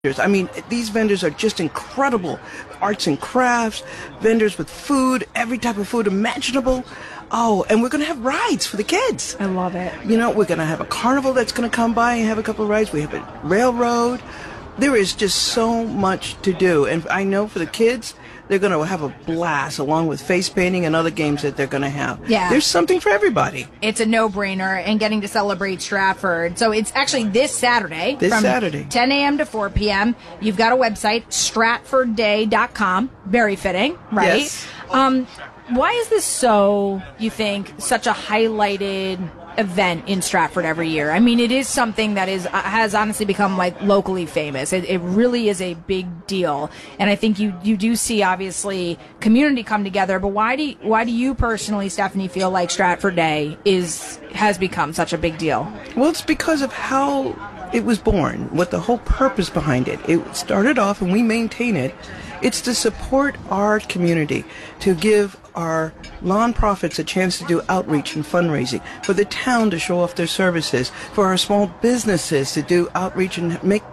I mean, these vendors are just incredible. Arts and crafts, vendors with food, every type of food imaginable. Oh, and we're going to have rides for the kids. I love it. You know, we're going to have a carnival that's going to come by and have a couple of rides. We have a railroad. There is just so much to do. And I know for the kids, they're going to have a blast along with face painting and other games that they're going to have. Yeah. There's something for everybody. It's a no-brainer, and getting to celebrate Stratford. So it's actually this Saturday. From 10 a.m. to 4 p.m. You've got a website, stratfordday.com. Very fitting, right? Yes. Why is this so, you think, such a highlighted event in Stratford every year? I mean, it is something that has honestly become like locally famous. It really is a big deal, and I think you do see obviously community come together. But why do you personally, Stephanie, feel like Stratford Day has become such a big deal? Well, it's because of how it was born, what the whole purpose behind it. It started off, and we maintain it. It's to support our community, to give our nonprofits a chance to do outreach and fundraising, for the town to show off their services, for our small businesses to do outreach and make,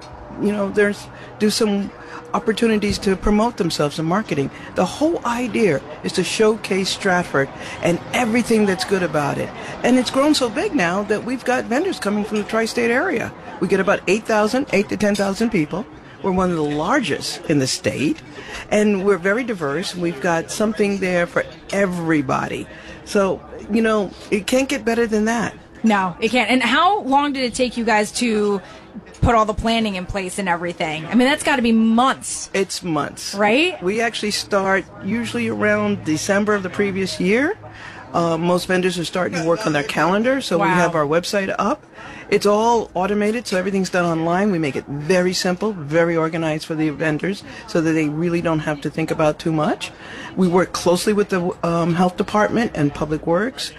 do some opportunities to promote themselves in marketing. The whole idea is to showcase Stratford and everything that's good about it. And it's grown so big now that we've got vendors coming from the tri-state area. We get about 8 to 10,000 people. We're one of the largest in the state, and we're very diverse. We've got something there for everybody. So, it can't get better than that. No, it can't. And how long did it take you guys to put all the planning in place and everything? I mean, that's got to be months. It's months. Right? We actually start usually around December of the previous year. Most vendors are starting to work on their calendar, so Wow. We have our website up. It's all automated, so everything's done online. We make it very simple, very organized for the vendors, so that they really don't have to think about too much. We work closely with the health department and public works.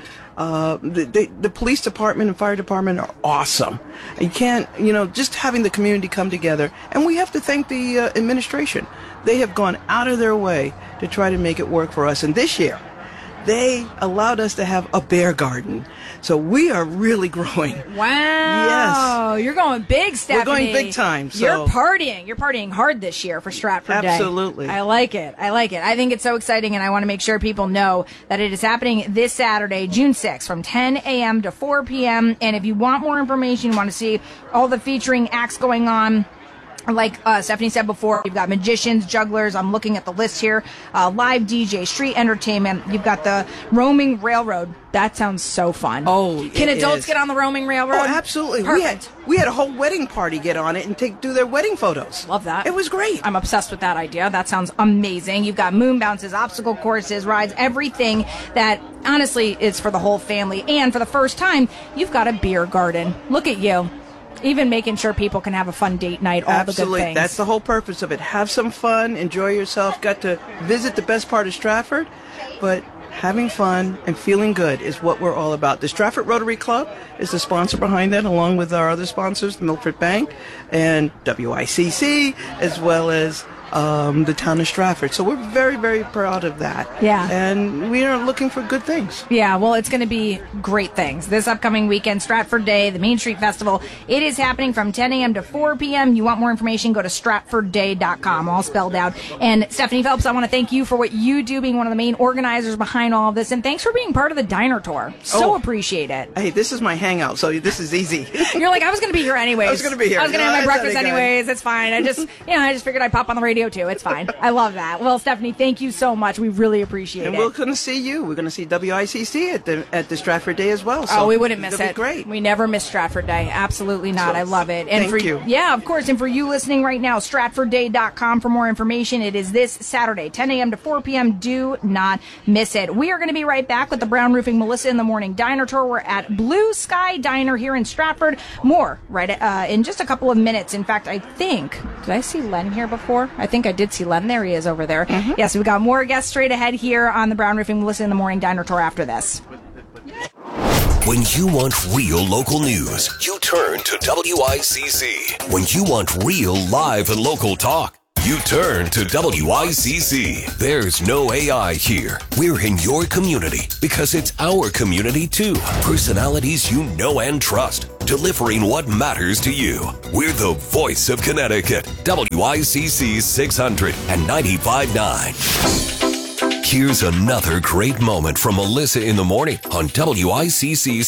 The police department and fire department are awesome. You can't, just having the community come together. And we have to thank the administration. They have gone out of their way to try to make it work for us. And this year, they allowed us to have a bear garden. So we are really growing. Wow. Yes. You're going big, Stephanie. We're going big time. So. You're partying. You're partying hard this year for Stratford Day. Absolutely. I like it. I think it's so exciting, and I want to make sure people know that it is happening this Saturday, June 6th, from 10 a.m. to 4 p.m. And if you want more information, you want to see all the featuring acts going on, like Stephanie said before, you've got magicians, jugglers. I'm looking at the list here. Live DJ, street entertainment. You've got the roaming railroad. That sounds so fun. Oh, can adults get on the roaming railroad? Oh, absolutely. Perfect. We had a whole wedding party get on it and do their wedding photos. Love that. It was great. I'm obsessed with that idea. That sounds amazing. You've got moon bounces, obstacle courses, rides, everything that honestly is for the whole family. And for the first time, you've got a beer garden. Look at you. Even making sure people can have a fun date night, all Absolutely. the good things. That's the whole purpose of it. Have some fun, enjoy yourself. Got to visit the best part of Stratford, but having fun and feeling good is what we're all about. The Stratford Rotary Club is the sponsor behind that, along with our other sponsors, the Milford Bank and WICC, as well as the town of Stratford. So we're very, very proud of that. Yeah. And we are looking for good things. Yeah, well, it's going to be great things. This upcoming weekend, Stratford Day, the Main Street Festival, it is happening from 10 a.m. to 4 p.m. You want more information, go to stratfordday.com, all spelled out. And Stephanie Phelps, I want to thank you for what you do, being one of the main organizers behind all of this, and thanks for being part of the Diner Tour. So appreciate it. Hey, this is my hangout, so this is easy. You're like, I was going to be here anyways. I was going to be here. I was going to have my breakfast anyways. It's fine. I just figured I'd pop on the radio too. It's fine. I love that. Well, Stephanie, thank you so much. We really appreciate it. And we're going to see you. We're going to see WICC at the Stratford Day as well. So we wouldn't miss it. Great. We never miss Stratford Day. Absolutely not. So, I love it. And thank you. Yeah, of course. And for you listening right now, stratfordday.com for more information. It is this Saturday, 10 a.m. to 4 p.m. Do not miss it. We are going to be right back with the Brown Roofing Melissa in the Morning Diner Tour. We're at Blue Sky Diner here in Stratford. More right in just a couple of minutes. In fact, I think, did I see Len here before? I think I did see Len. There he is over there. Mm-hmm. Yes, we've got more guests straight ahead here on the Brown Roofing Melissa in the Morning Diner Tour after this. When you want real local news, you turn to WICC. When you want real live and local talk, you turn to WICC. There's no AI here. We're in your community because it's our community too. Personalities you know and trust. delivering what matters to you. We're the voice of Connecticut, WICC 695.9. Here's another great moment from Melissa in the Morning on WICC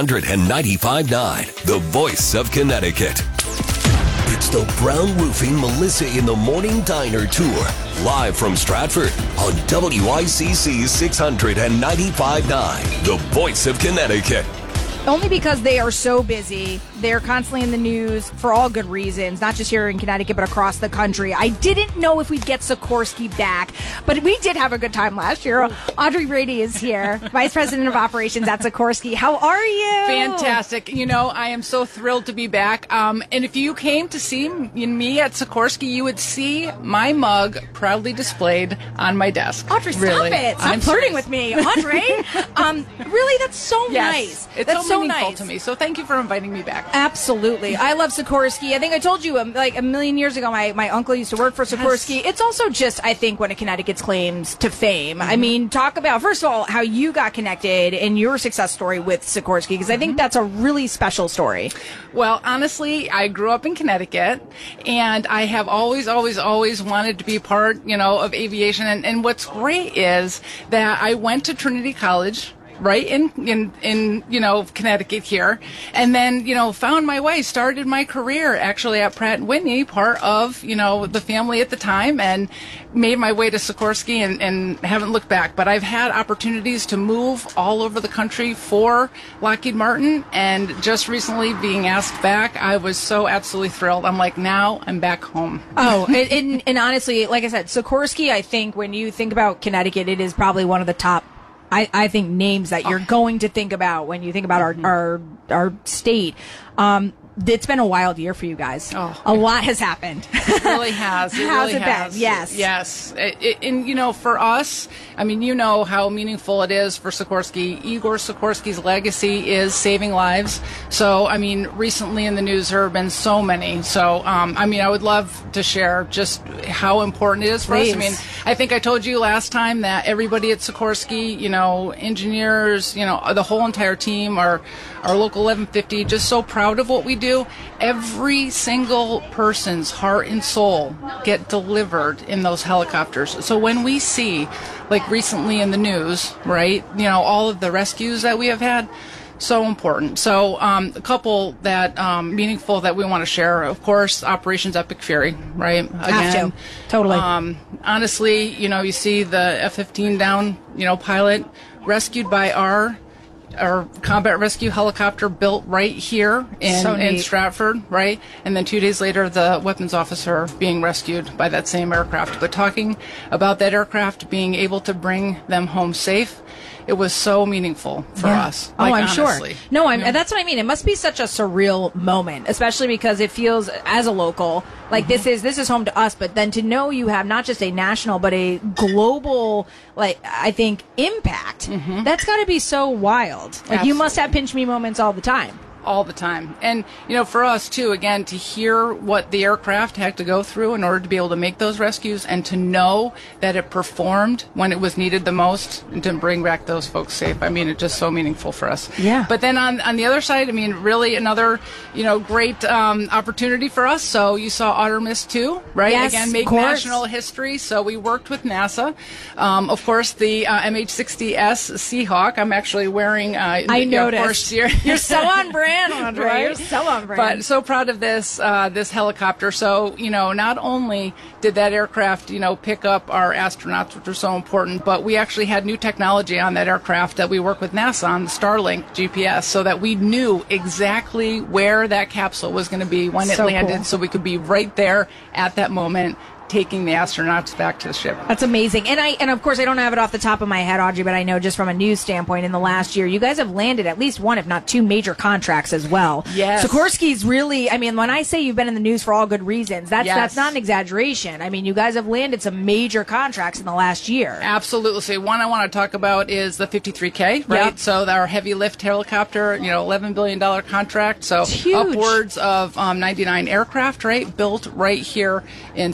695.9, the voice of Connecticut. It's the Brown Roofing Melissa in the Morning Diner Tour, live from Stratford on WICC 695.9, the voice of Connecticut. Only because they are so busy. They're constantly in the news for all good reasons, not just here in Connecticut, but across the country. I didn't know if we'd get Sikorsky back, but we did have a good time last year. Audrey Brady is here, Vice President of Operations at Sikorsky. How are you? Fantastic. You know, I am so thrilled to be back. And if you came to see me at Sikorsky, you would see my mug proudly displayed on my desk. Audrey, stop it. Stop flirting with me. Audrey, really, that's so nice. It's that's so meaningful to me. So thank you for inviting me back. Absolutely. I love Sikorsky. I think I told you like a million years ago, my uncle used to work for Sikorsky. Yes. It's also just, I think, one of Connecticut's claims to fame. Mm-hmm. I mean, talk about, first of all, how you got connected and your success story with Sikorsky, because I think that's a really special story. Well, honestly, I grew up in Connecticut, and I have always wanted to be part, of aviation. And what's great is that I went to Trinity College, right in Connecticut here, and then found my way, started my career actually at Pratt & Whitney, part of the family at the time, and made my way to Sikorsky and haven't looked back. But I've had opportunities to move all over the country for Lockheed Martin, and just recently being asked back, I was so absolutely thrilled. I'm like, now I'm back home. Oh, and honestly, like I said, Sikorsky, I think when you think about Connecticut, it is probably one of the top, I think, names that you're going to think about when you think about our state. It's been a wild year for you guys. A lot has happened. It really has. How's it been? Yes. Yes. And, for us, I mean, how meaningful it is for Sikorsky. Igor Sikorsky's legacy is saving lives. So, I mean, recently in the news there have been so many. So, I would love to share just how important it is for us. I mean, I think I told you last time that everybody at Sikorsky, engineers, the whole entire team, our local 1150, just so proud of what we do. Every single person's heart and soul get delivered in those helicopters. So when we see, like recently in the news, right, all of the rescues that we have had, so important. So a couple that meaningful that we want to share, of course, Operations Epic Fury, right? Again, totally. Honestly, you see the F-15 down, pilot rescued by our combat rescue helicopter built right here in Stratford, right? And then 2 days later, the weapons officer being rescued by that same aircraft. But talking about that aircraft being able to bring them home safe, it was so meaningful for us. I'm honestly. sure. No, that's what I mean. It must be such a surreal moment, especially because it feels, as a local, like this is home to us. But then to know you have not just a national but a global, I think, impact. That's got to be so wild. You must have pinch me moments all the time. All the time. And, for us, too, again, to hear what the aircraft had to go through in order to be able to make those rescues, and to know that it performed when it was needed the most, and to bring back those folks safe. I mean, it's just so meaningful for us. Yeah. But then on the other side, I mean, really another, great opportunity for us. So you saw Artemis 2, right? Yes, again, make national history. So we worked with NASA. Of course, the MH-60S Seahawk. I'm actually wearing I noticed. You're so on brand. Andre. Right? You're so on brand. But so proud of this helicopter. So, not only did that aircraft, pick up our astronauts, which are so important, but we actually had new technology on that aircraft that we work with NASA on, the Starlink GPS, so that we knew exactly where that capsule was going to be when it landed, cool. So we could be right there at that moment, taking the astronauts back to the ship. That's amazing. And of course, I don't have it off the top of my head, Audrey, but I know just from a news standpoint, in the last year, you guys have landed at least one, if not two, major contracts as well. Yes. Sikorsky's really, I mean, when I say you've been in the news for all good reasons, that's not an exaggeration. I mean, you guys have landed some major contracts in the last year. Absolutely. So one I want to talk about is the 53K, right? Yep. So our heavy lift helicopter, $11 billion contract. So upwards of 99 aircraft, right? Built right here in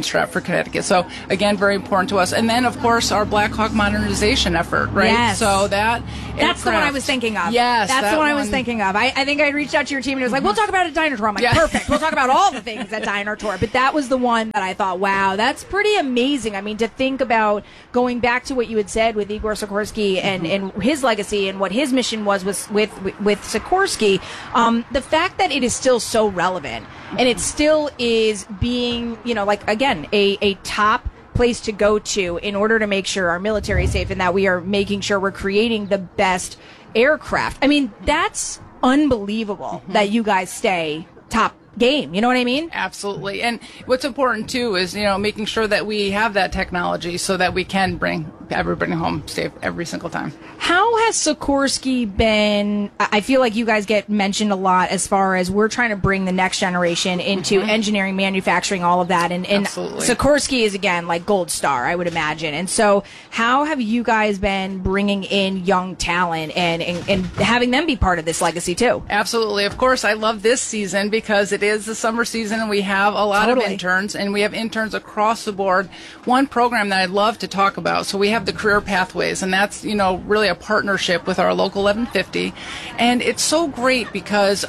in Stratford, Connecticut. So again, very important to us. And then, of course, our Black Hawk modernization effort, right? Yes. So that's the one I was thinking of. Yes, that's the one I was thinking of. I think I reached out to your team and it was like, we'll talk about it at Diner Tour. I'm like, perfect. We'll talk about all the things at Diner Tour. But that was the one that I thought, wow, that's pretty amazing. I mean, to think about going back to what you had said with Igor Sikorsky and his legacy and what his mission was with Sikorsky, the fact that it is still so relevant and it still is being, like, again, a top place to go to in order to make sure our military is safe and that we are making sure we're creating the best aircraft. I mean, that's unbelievable that you guys stay top game. You know what I mean? Absolutely. And what's important too is, making sure that we have that technology so that we can bring everybody home safe every single time. How has Sikorsky been? I feel like you guys get mentioned a lot as far as we're trying to bring the next generation into engineering, manufacturing, all of that. And Sikorsky is, again, like gold star, I would imagine. And so how have you guys been bringing in young talent and having them be part of this legacy too? Absolutely. Of course, I love this season because it is the summer season and we have a lot of interns, and we have interns across the board. One program that I'd love to talk about, so we have the Career Pathways, and that's, really a partnership with our local 1150. And it's so great because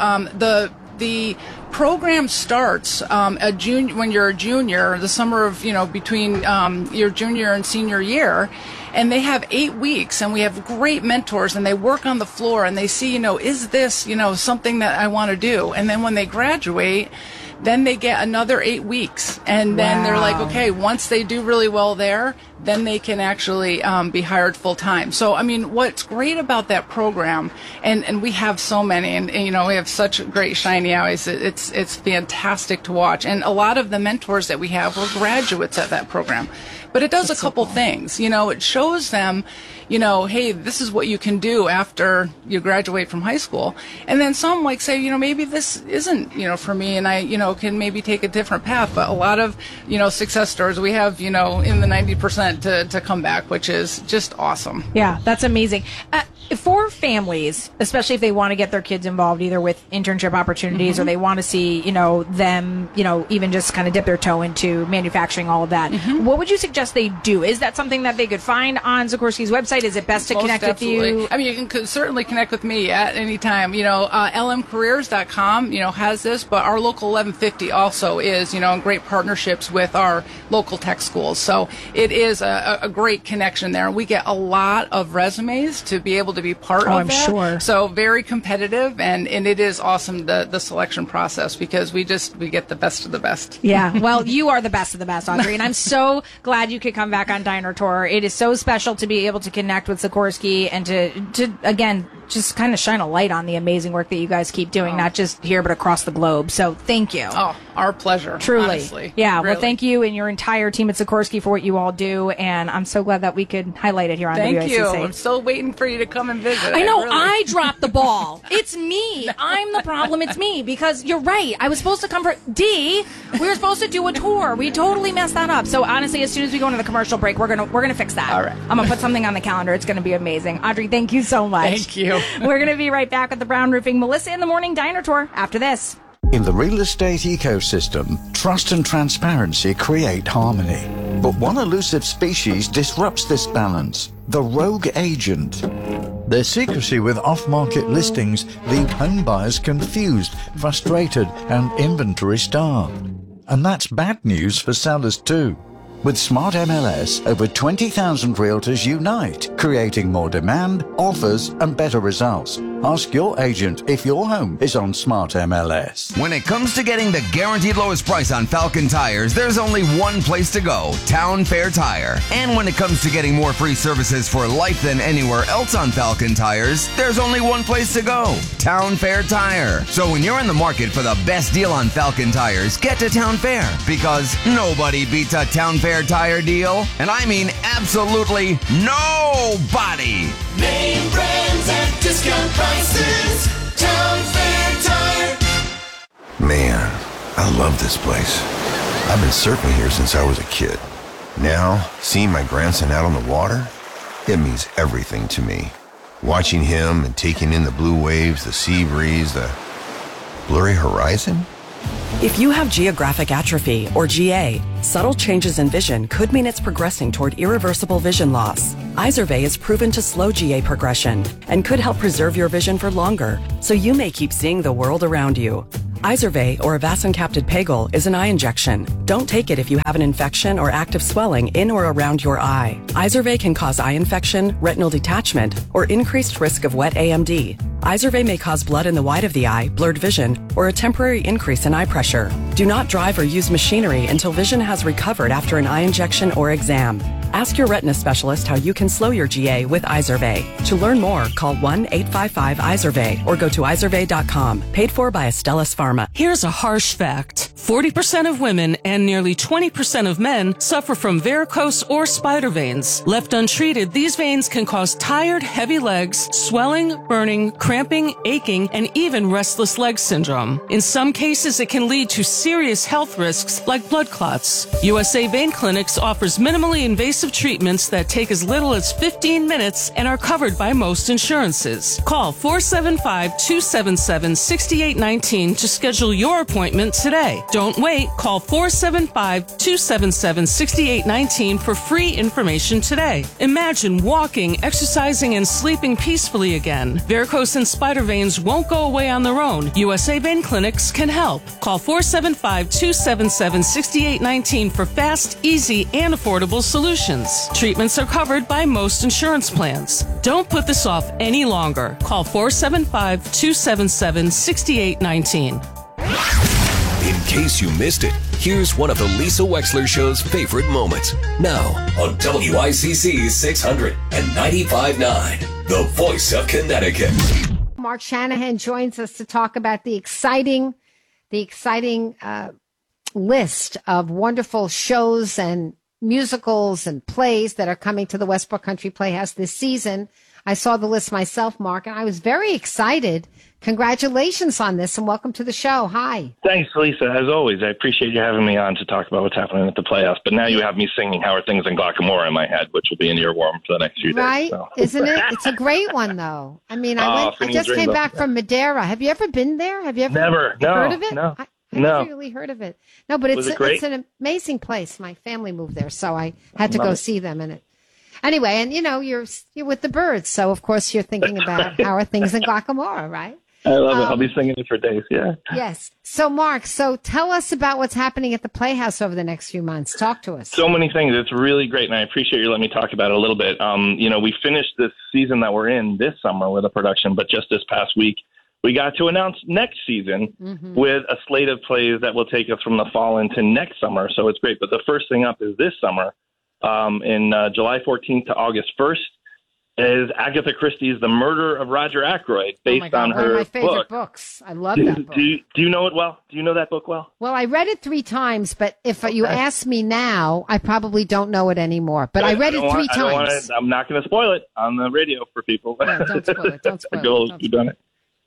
the program starts when you're a junior, the summer of, between your junior and senior year. And they have 8 weeks, and we have great mentors, and they work on the floor, and they see, is this, something that I want to do? And then when they graduate, then they get another 8 weeks. And then they're like, okay, once they do really well there, then they can actually be hired full time. So, I mean, what's great about that program, and we have so many, and we have such great shiny eyes. It's fantastic to watch. And a lot of the mentors that we have were graduates at that program. But it does a couple things. It shows them, hey, this is what you can do after you graduate from high school. And then some say, maybe this isn't, for me, and I, can maybe take a different path. But a lot of, success stories we have, in the 90% to come back, which is just awesome. Yeah, that's amazing. For families, especially if they want to get their kids involved either with internship opportunities or they want to see, them, even just kind of dip their toe into manufacturing, all of that. What would you suggest they do? Is that something that they could find on Sikorsky's website? Is it best to connect with you? I mean, you can certainly connect with me at any time. lmcareers.com, has this, but our local 1150 also is, in great partnerships with our local tech schools. So it is a great connection there. We get a lot of resumes to be able to be part of I'm that. sure. So very competitive, and it is awesome, the selection process, because we get the best of the best. Yeah, well, you are the best of the best, Audrey, and I'm so glad you could come back on Diner Tour. It is so special to be able to connect with Sikorsky and to again, just kind of shine a light on the amazing work that you guys keep doing, not just here, but across the globe. So thank you. Oh, our pleasure. Truly. Honestly. Yeah, really. well, thank you and your entire team at Sikorsky for what you all do, and I'm so glad that we could highlight it here on WICC. Thank you. I'm still waiting for you to come and visit. I know, I dropped the ball. It's me. I'm the problem. It's me, because you're right. I was supposed to come for D. We were supposed to do a tour. We totally messed that up. So honestly, as soon as we go into the commercial break, we're gonna fix that. All right. I'm gonna put something on the calendar. It's gonna be amazing. Audrey, thank you so much. Thank you. We're gonna be right back with the Brown Roofing Melissa in the Morning Diner Tour after this. In the real estate ecosystem, trust and transparency create harmony. But one elusive species disrupts this balance: the rogue agent. Their secrecy with off-market listings leave home buyers confused, frustrated, and inventory-starved. And that's bad news for sellers too. With Smart MLS, over 20,000 realtors unite, creating more demand, offers, and better results. Ask your agent if your home is on Smart MLS. When it comes to getting the guaranteed lowest price on Falcon tires, there's only one place to go: Town Fair Tire. And when it comes to getting more free services for life than anywhere else on Falcon tires, there's only one place to go: Town Fair Tire. So when you're in the market for the best deal on Falcon tires, get to Town Fair, because nobody beats a Town Fair tire deal. And I mean absolutely nobody. Name brands at discount prices. Town Fair Tire. Man, I love this place. I've been surfing here since I was a kid. Now, seeing my grandson out on the water, it means everything to me. Watching him and taking in the blue waves, the sea breeze, the blurry horizon. If you have geographic atrophy, or GA, Subtle changes in vision could mean it's progressing toward irreversible vision loss. Izervay is proven to slow GA progression and could help preserve your vision for longer, so you may keep seeing the world around you. Izervay, or avacincaptad pegol, is an eye injection. Don't take it if you have an infection or active swelling in or around your eye. Izervay can cause eye infection, retinal detachment, or increased risk of wet AMD. Izervay may cause blood in the white of the eye, blurred vision, or a temporary increase in eye pressure. Do not drive or use machinery until vision has recovered after an eye injection or exam. Ask your retina specialist how you can slow your GA with Izervay. To learn more, call 1-855-IZERVAY or go to izervay.com. Paid for by Astellas Pharma. Here's a harsh fact. 40% of women and nearly 20% of men suffer from varicose or spider veins. Left untreated, these veins can cause tired, heavy legs, swelling, burning, cramping, aching, and even restless leg syndrome. In some cases, it can lead to serious health risks like blood clots. USA Vein Clinics offers minimally invasive treatments that take as little as 15 minutes and are covered by most insurances. Call 475-277-6819 to schedule your appointment today. Don't wait. Call 475-277-6819 for free information today. Imagine walking, exercising, and sleeping peacefully again. Varicose and spider veins won't go away on their own. USA Vein Clinics can help. Call 475-277-6819 for fast, easy, and affordable solutions. Treatments are covered by most insurance plans. Don't put this off any longer. Call 475-277-6819. In case you missed it, here's one of the Lisa Wexler Show's favorite moments. Now on WICC 600 and 95.9, the voice of Connecticut. Mark Shanahan joins us to talk about the exciting list of wonderful shows and musicals and plays that are coming to the Westport Country Playhouse this season. I saw the list myself, Mark, and I was very excited. Congratulations on this, and welcome to the show. Hi. Thanks, Lisa. As always, I appreciate you having me on to talk about what's happening at the Playhouse. But now you have me singing How Are Things in Glockamora in my head, which will be an earworm for the next few days. Right? So. Isn't it? It's a great one, though. I mean, I just came back from Madeira. Have you ever been there? Have you ever heard of it? No. I never really heard of it. No, but it's an amazing place. My family moved there, so I had to go see them in it. Anyway, and you're with the birds, so of course you're thinking about How Are Things in Glockamora, right? I love it. I'll be singing it for days, yeah. Yes. So, Mark, tell us about what's happening at the Playhouse over the next few months. Talk to us. So many things. It's really great, and I appreciate you letting me talk about it a little bit. We finished this season that we're in this summer with a production, but just this past week, we got to announce next season with a slate of plays that will take us from the fall into next summer. So it's great. But the first thing up is this summer, in July 14th to August 1st, is Agatha Christie's The Murder of Roger Ackroyd, based on her one of my favorite book. Books. I love that book. Do you know it well? Do you know that book well? Well, I read it 3 times, but if you ask me now, I probably don't know it anymore. But I read it 3 times. I'm not going to spoil it on the radio for people. No, don't spoil it. Don't spoil Girls, it. you've done it.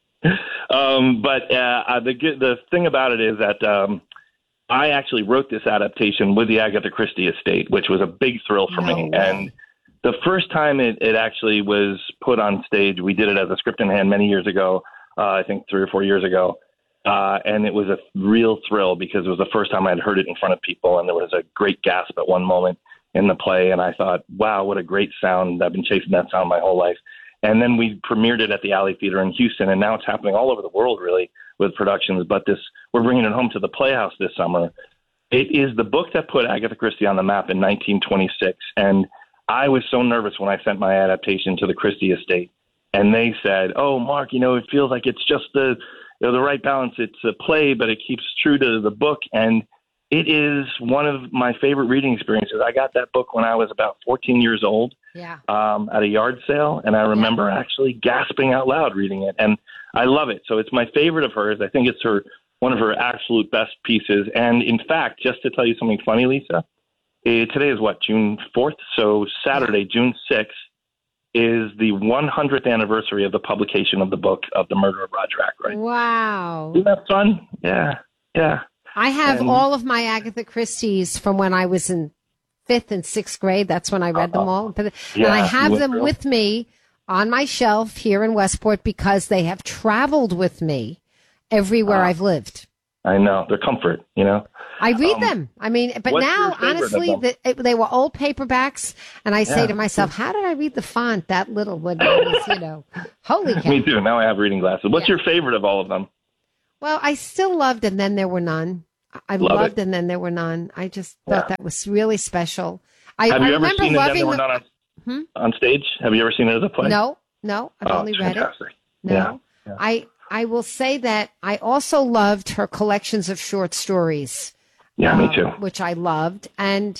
The thing about it is that I actually wrote this adaptation with the Agatha Christie estate, which was a big thrill for me. And the first time it actually was put on stage, we did it as a script in hand many years ago, I think 3 or 4 years ago. And it was a real thrill because it was the first time I'd heard it in front of people. And there was a great gasp at one moment in the play. And I thought, wow, what a great sound. I've been chasing that sound my whole life. And then we premiered it at the Alley Theater in Houston, and now it's happening all over the world, really, with productions. But we're bringing it home to the Playhouse this summer. It is the book that put Agatha Christie on the map in 1926, and I was so nervous when I sent my adaptation to the Christie estate, and they said, "Oh, Mark, it feels like it's just the right balance. It's a play, but it keeps true to the book." And it is one of my favorite reading experiences. I got that book when I was about 14 years old. Yeah. At a yard sale, and I remember actually gasping out loud reading it, and I love it. So it's my favorite of hers. I think it's one of her absolute best pieces. And in fact, just to tell you something funny, Lisa, today is June 4th? So Saturday, June 6th, is the 100th anniversary of the publication of the book of The Murder of Roger Ackroyd. Wow. Isn't that fun? Yeah. I have all of my Agatha Christie's from when I was in 5th and 6th grade. That's when I read them all. And I have them with me on my shelf here in Westport because they have traveled with me everywhere I've lived. I know. They're comfort, you know. I read them. I mean, but what's now, your favorite honestly, of them? they were old paperbacks, and I say Yeah. to myself, how did I read the font that little when I was, you know, holy cow. Me too. Now I have reading glasses. What's your favorite of all of them? Well, I still loved And Then There Were None. I Love loved it. And Then There Were None. I just thought that was really special. I Have you ever remember seen it? loving Then There Were None on stage? Have you ever seen it as a play? No, I've only it's read fantastic. it. No. Yeah. I will say that I also loved her collections of short stories. Yeah, me too. Which I loved. And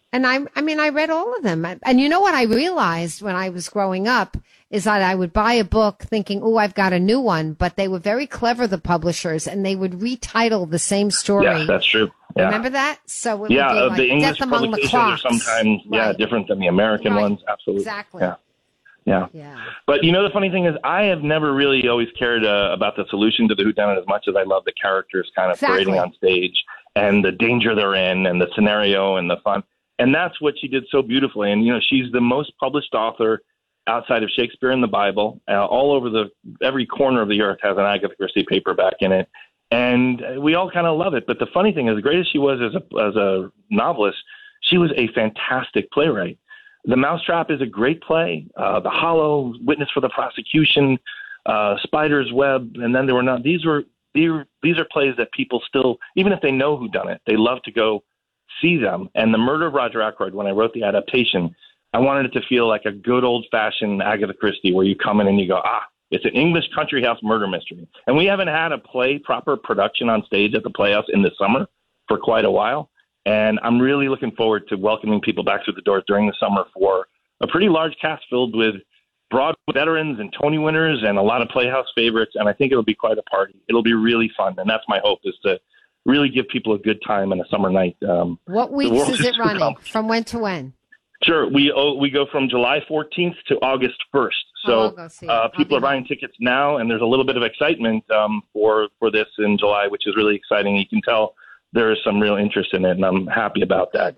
I mean, I read all of them. And you know what I realized when I was growing up is that I would buy a book thinking, oh, I've got a new one. But they were very clever, the publishers, and they would retitle the same story. Yeah, that's true. Yeah. Remember that? So it would be Yeah, like the English Death Among the publications are Clocks. sometimes different than the American ones. Absolutely. Exactly. Yeah. But you know, the funny thing is, I have never really always cared about the solution to the whodunit as much as I love the characters kind of parading on stage and the danger they're in and the scenario and the fun. And that's what she did so beautifully. And, you know, she's the most published author outside of Shakespeare and the Bible. All over every corner of the earth has an Agatha Christie paperback in it. And we all kind of love it. But the funny thing is, as great as she was as a novelist, she was a fantastic playwright. The Mousetrap is a great play. The Hollow, Witness for the Prosecution, Spider's Web, and Then There Were None. These are plays that people still, even if they know who done it, they love to go see them. And The Murder of Roger Ackroyd, when I wrote the adaptation, I wanted it to feel like a good old-fashioned Agatha Christie, where you come in and you go, it's an English country house murder mystery. And we haven't had a proper production on stage at the Playhouse in the summer for quite a while. And I'm really looking forward to welcoming people back through the doors during the summer for a pretty large cast filled with Broadway veterans and Tony winners and a lot of Playhouse favorites. And I think it'll be quite a party. It'll be really fun. And that's my hope, is to really give people a good time on a summer night. What weeks is it running? From when to when? Sure. We go from July 14th to August 1st. So people are buying tickets now, and there's a little bit of excitement for this in July, which is really exciting. You can tell there is some real interest in it, and I'm happy about that.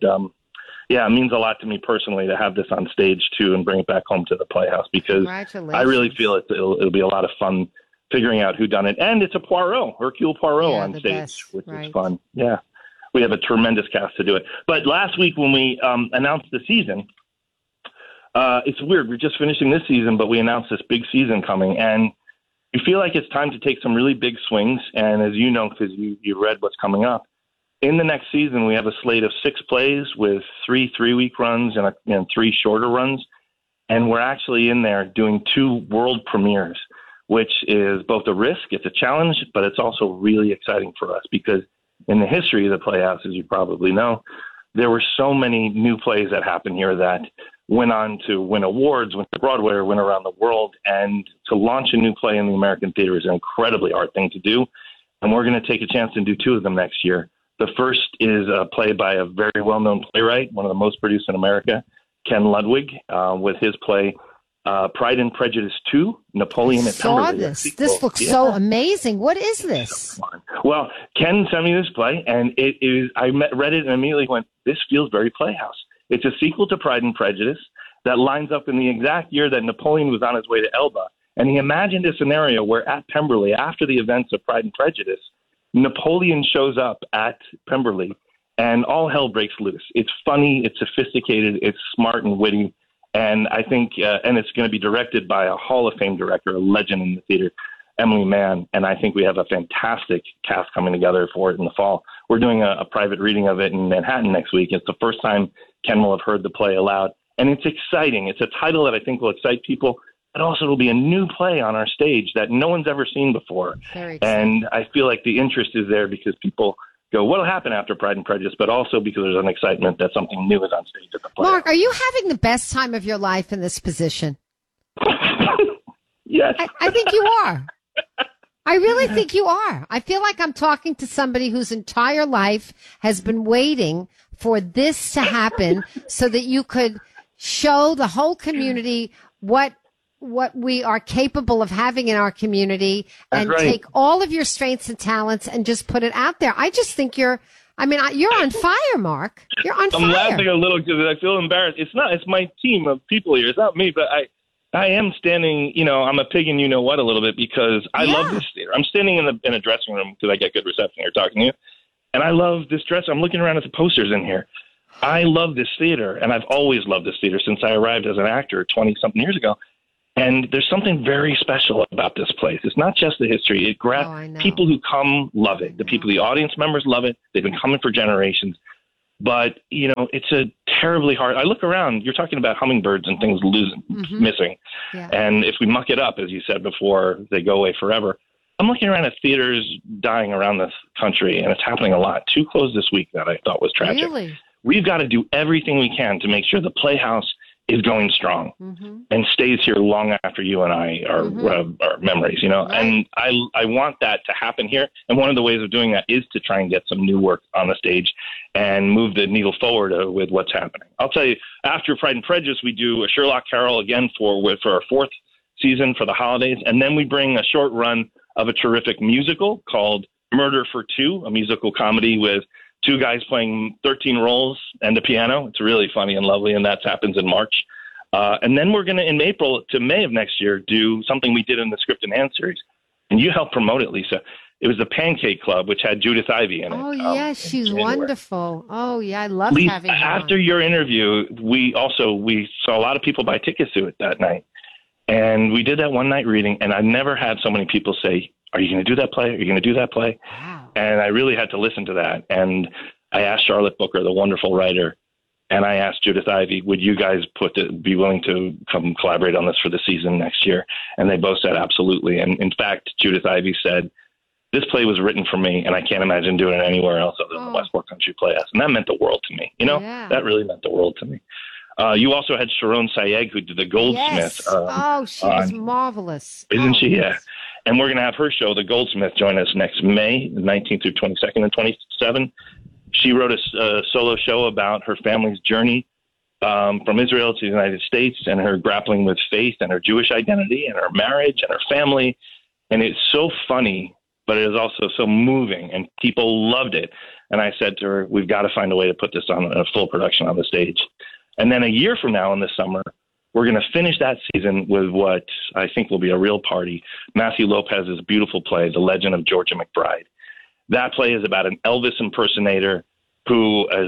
It means a lot to me personally to have this on stage, too, and bring it back home to the Playhouse, because I really feel it'll be a lot of fun figuring out who done it. And it's a Hercule Poirot on stage, which is fun. Yeah. We have a tremendous cast to do it. But last week when we announced the season, it's weird. We're just finishing this season, but we announced this big season coming. And we feel like it's time to take some really big swings. And as you know, because you read what's coming up, in the next season, we have a slate of 6 plays with 3 3-week runs and 3 shorter runs. And we're actually in there doing 2 world premieres, which is both a risk, it's a challenge, but it's also really exciting for us, because in the history of the Playhouse, as you probably know, there were so many new plays that happened here that went on to win awards, went to Broadway, or went around the world. And to launch a new play in the American theater is an incredibly hard thing to do. And we're going to take a chance and do 2 of them next year. The first is a play by a very well-known playwright, one of the most produced in America, Ken Ludwig, with his play Pride and Prejudice 2, Napoleon at Pemberley. This looks so amazing. What is this? Well, Ken sent me this play, and it is. I read it and immediately went, this feels very Playhouse. It's a sequel to Pride and Prejudice that lines up in the exact year that Napoleon was on his way to Elba. And he imagined a scenario where at Pemberley, after the events of Pride and Prejudice, Napoleon shows up at Pemberley and all hell breaks loose. It's funny, it's sophisticated, it's smart and witty. And I think, and it's going to be directed by a Hall of Fame director, a legend in the theater, Emily Mann. And I think we have a fantastic cast coming together for it in the fall. We're doing a private reading of it in Manhattan next week. It's the first time Ken will have heard the play aloud. And it's exciting. It's a title that I think will excite people. But also it'll be a new play on our stage that no one's ever seen before. And I feel like the interest is there because people go, what'll happen after Pride and Prejudice? But also because there's an excitement that something new is on stage at the play. Mark, are you having the best time of your life in this position? Yes. I think you are. I really think you are. I feel like I'm talking to somebody whose entire life has been waiting for this to happen so that you could show the whole community what we are capable of having in our community and take all of your strengths and talents and just put it out there. I just think you're on fire, Mark. You're on fire. I'm laughing a little because I feel embarrassed. It's my team of people here. It's not me, but I am standing, I'm a pig in you-know-what a little bit because I love this theater. I'm standing in a dressing room because I get good reception here talking to you. And I love this dress. I'm looking around at the posters in here. I love this theater, and I've always loved this theater since I arrived as an actor 20-something years ago. And there's something very special about this place. It's not just the history. It people who come love it. The audience members love it. They've been coming for generations. But, it's a terribly hard. I look around. You're talking about hummingbirds and things missing. Yeah. And if we muck it up, as you said before, they go away forever. I'm looking around at theaters dying around this country, and it's happening a lot. 2 closed this week that I thought was tragic. Really? We've got to do everything we can to make sure the Playhouse is going strong and stays here long after you and I are memories, Right. And I want that to happen here. And one of the ways of doing that is to try and get some new work on the stage and move the needle forward with what's happening. I'll tell you, after Pride and Prejudice, we do a Sherlock Carol again for our 4th season for the holidays. And then we bring a short run of a terrific musical called Murder for Two, a musical comedy with 2 guys playing 13 roles and a piano. It's really funny and lovely, and that happens in March. And then we're going to, in April to May of next year, do something we did in the Script and Hand series. And you helped promote it, Lisa. It was the Pancake Club, which had Judith Ivey in it. Oh, yes, she's wonderful. Oh, yeah, I love Lisa, having her after your interview, we saw a lot of people buy tickets to it that night. And we did that one night reading, and I've never had so many people say, "Are you going to do that play? Are you going to do that play?" Wow. And I really had to listen to that. And I asked Charlotte Booker, the wonderful writer, and I asked Judith Ivey, would you guys be willing to come collaborate on this for the season next year? And they both said absolutely. And in fact, Judith Ivey said, this play was written for me, and I can't imagine doing it anywhere else other than the Westport Country Playhouse. And that meant the world to me. That really meant the world to me. You also had Sharon Sayegh, who did The Goldsmith. Yes. She was marvelous. Isn't she? Yeah. And we're going to have her show, The Goldsmith, join us next May, 19th through 22nd and 27th. She wrote a solo show about her family's journey from Israel to the United States and her grappling with faith and her Jewish identity and her marriage and her family. And it's so funny, but it is also so moving, and people loved it. And I said to her, we've got to find a way to put this on a full production on the stage. And then a year from now in the summer, we're going to finish that season with what I think will be a real party, Matthew Lopez's beautiful play, The Legend of Georgia McBride. That play is about an Elvis impersonator who is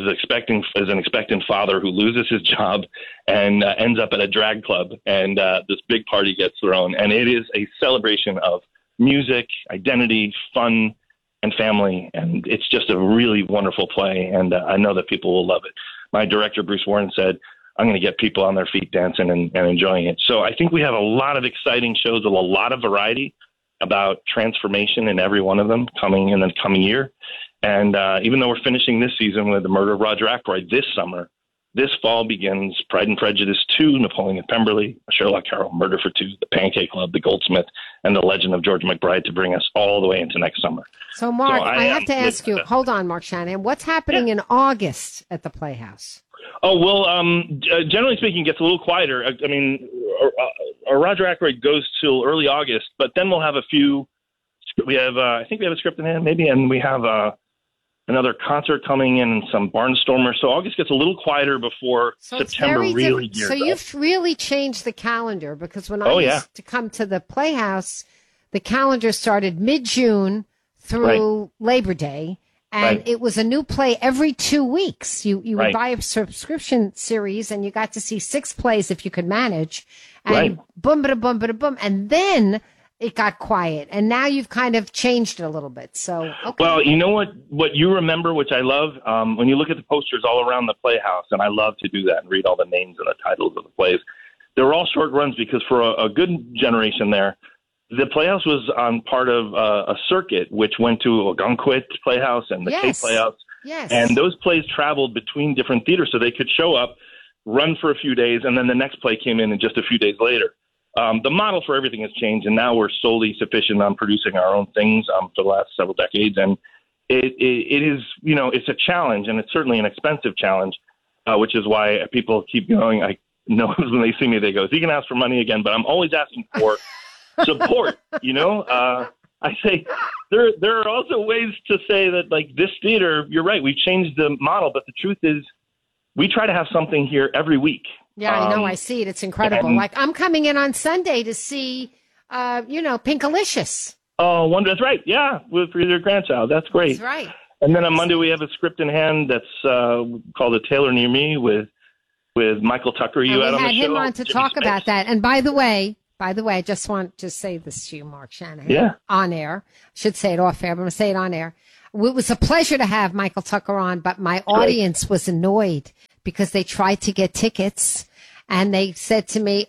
an expectant father who loses his job and ends up at a drag club, and this big party gets thrown. And it is a celebration of music, identity, fun, and family. And it's just a really wonderful play, and I know that people will love it. My director, Bruce Warren, said, I'm going to get people on their feet dancing and enjoying it. So I think we have a lot of exciting shows with a lot of variety about transformation in every one of them coming in the coming year. And even though we're finishing this season with The Murder of Roger Ackroyd this summer, this fall begins Pride and Prejudice 2, Napoleon and Pemberley, Sherlock Carol, Murder for Two, The Pancake Club, The Goldsmith, and The Legend of Georgia McBride to bring us all the way into next summer. So, Mark, I have to ask you, hold on, Mark Shanahan, what's happening in August at the Playhouse? Oh, well, generally speaking, it gets a little quieter. I mean, Roger Ackroyd goes till early August, but then we'll have a few. We have, I think we have a script in hand, maybe, and we have another concert coming in and some Barnstormers. So August gets a little quieter before September really gears up. So you've really changed the calendar, because when I used to come to the Playhouse, the calendar started mid-June through Labor Day. And it was a new play every 2 weeks. You would buy a subscription series, and you got to see 6 plays if you could manage. And boom, bada, boom, bada, boom. And then it got quiet. And now you've kind of changed it a little bit. So, okay. Well, you know what you remember, which I love, when you look at the posters all around the Playhouse, and I love to do that and read all the names and the titles of the plays, they're all short runs, because for a good generation there, the Playhouse was on part of a circuit which went to Algonquin Playhouse and the Cape Playhouse. Yes. And those plays traveled between different theaters, so they could show up, run for a few days, and then the next play came in just a few days later. The model for everything has changed, and now we're solely sufficient on producing our own things for the last several decades. And it is, it's a challenge, and it's certainly an expensive challenge, which is why people keep going. I know when they see me, they go, "He can ask for money again," but I'm always asking for support. I say there are also ways to say that, like, this theater, you're right, we've changed the model, but the truth is we try to have something here every week. Yeah, I know. I see it. It's incredible. and- Like, I'm coming in on Sunday to see, Pinkalicious. Oh, that's right. Yeah, for your grandchild. That's great. That's right. And then on Monday we have a script in hand that's called A Tailor Near Me with Michael Tucker. You had And we on the had show. him on to Jimmy talk Smith. about that. And by the way, I just want to say this to you, Mark Shanahan. Yeah. On air. I should say it off air, but I'm going to say it on air. It was a pleasure to have Michael Tucker on, but my audience was annoyed because they tried to get tickets and they said to me,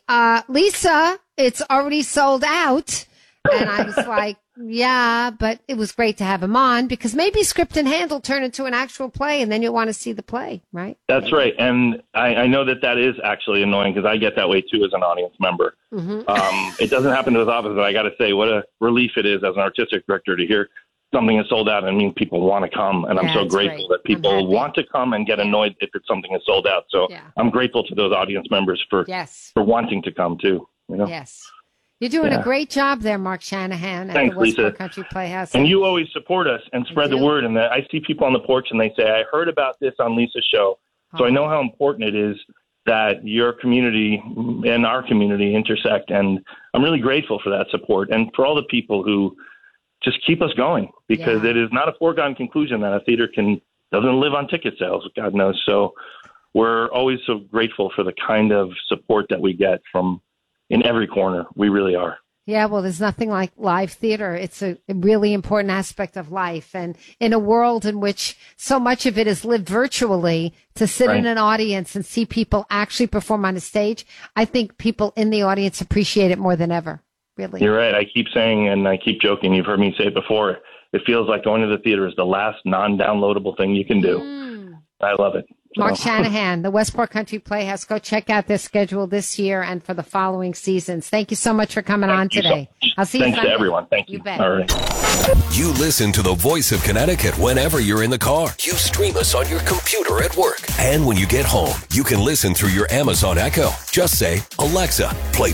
Lisa, it's already sold out. And I was like, yeah, but it was great to have him on because maybe Script in Hand will turn into an actual play and then you'll want to see the play, right? That's right. And I know that is actually annoying because I get that way too as an audience member. Mm-hmm. It doesn't happen to his office, but I got to say what a relief it is as an artistic director to hear something is sold out and mean people want to come. And I'm so That's grateful great. that people want to come and get annoyed if it's something is sold out. So I'm grateful to those audience members for wanting to come too. You know? Yes. You're doing a great job there, Mark Shanahan, at Thanks, the Westport Lisa. Country Playhouse. And you always support us and spread the word. And I see people on the porch and they say, I heard about this on Lisa's show. So I know how important it is that your community and our community intersect. And I'm really grateful for that support and for all the people who just keep us going because it is not a foregone conclusion that a theater doesn't live on ticket sales, God knows. So we're always so grateful for the kind of support that we get from in every corner. We really are. Yeah, well, there's nothing like live theater. It's a really important aspect of life. And in a world in which so much of it is lived virtually, to sit in an audience and see people actually perform on a stage, I think people in the audience appreciate it more than ever. Really. You're right. I keep saying and I keep joking. You've heard me say it before. It feels like going to the theater is the last non-downloadable thing you can do. I love it. Mark Shanahan, the Westport Country Playhouse. Go check out their schedule this year and for the following seasons. Thank you so much for coming on today. I'll see you Thanks Sunday. to everyone. Thank you. You bet. All right. You listen to the voice of Connecticut whenever you're in the car. You stream us on your computer at work. And when you get home, you can listen through your Amazon Echo. Just say, Alexa, play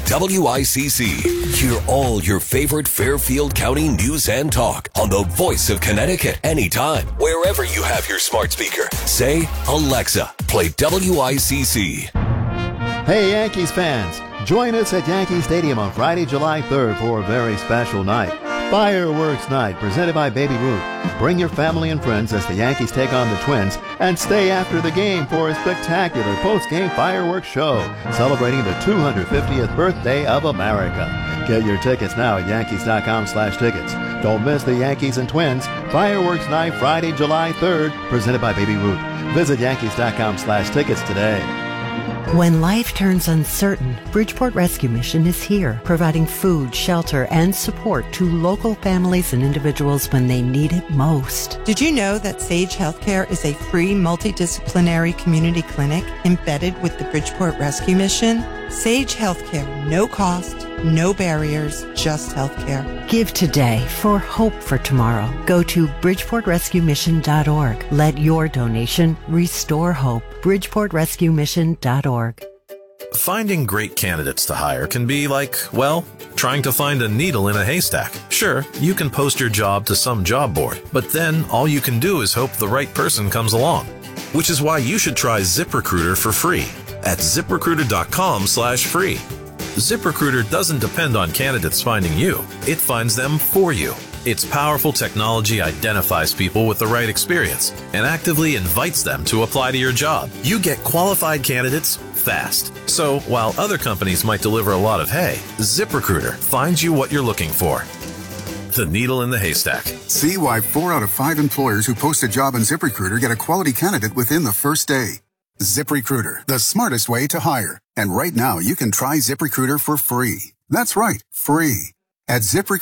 WICC. Hear all your favorite Fairfield County news and talk on the voice of Connecticut anytime, wherever you have your smart speaker. Say, Alexa, play WICC. Hey, Yankees fans, join us at Yankee Stadium on Friday, July 3rd for a very special night. Fireworks Night, presented by Baby Ruth. Bring your family and friends as the Yankees take on the Twins, and stay after the game for a spectacular post-game fireworks show celebrating the 250th birthday of America. Get your tickets now at Yankees.com/tickets. Don't miss the Yankees and Twins Fireworks Night, Friday, July 3rd, presented by Baby Ruth. Visit Yankees.com/tickets today. When life turns uncertain, Bridgeport Rescue Mission is here, providing food, shelter, and support to local families and individuals when they need it most. Did you know that Sage Healthcare is a free multidisciplinary community clinic embedded with the Bridgeport Rescue Mission? Sage Healthcare, no cost, no barriers, just healthcare. Give today for hope for tomorrow. Go to BridgeportRescueMission.org. Let your donation restore hope. BridgeportRescueMission.org. Finding great candidates to hire can be like, well, trying to find a needle in a haystack. Sure, you can post your job to some job board, but then all you can do is hope the right person comes along. Which is why you should try ZipRecruiter for free at ZipRecruiter.com/free. ZipRecruiter doesn't depend on candidates finding you. It finds them for you. Its powerful technology identifies people with the right experience and actively invites them to apply to your job. You get qualified candidates fast. So while other companies might deliver a lot of hay, ZipRecruiter finds you what you're looking for. The needle in the haystack. See why 4 out of 5 employers who post a job on ZipRecruiter get a quality candidate within the first day. ZipRecruiter, the smartest way to hire. And right now, you can try ZipRecruiter for free. That's right, free. At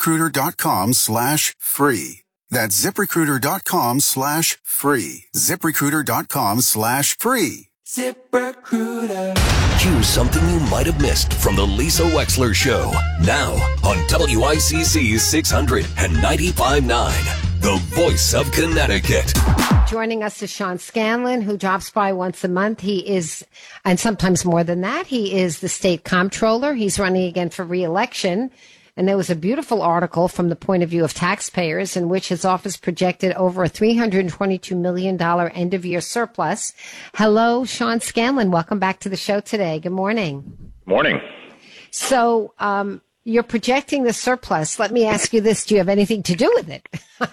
ZipRecruiter.com/free. That's ZipRecruiter.com/free. ZipRecruiter.com/free. ZipRecruiter. Here's something you might have missed from the Lisa Wexler Show. Now on WICC 695.9, the voice of Connecticut. Joining us is Sean Scanlon, who drops by once a month. He is, and sometimes more than that, he is the state comptroller. He's running again for re-election. And there was a beautiful article from the point of view of taxpayers in which his office projected over a $322 million end of year surplus. Hello, Sean Scanlon. Welcome back to the show today. Good morning. Morning. So, you're projecting the surplus. Let me ask you this. Do you have anything to do with it?